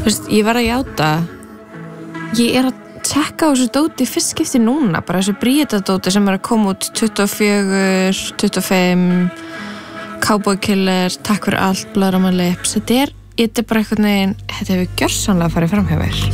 Þú veist, ég var að játa ég að tjekka á þessu dóti fyrst skipti núna, bara þessu Bríeta-dóti sem að koma út 24, 25 Cowboy Killer, Takk fyrir allt, Blood on my lips þetta er bara einhvern veginn, þetta hefur gjörsamlega farið fram hjá mér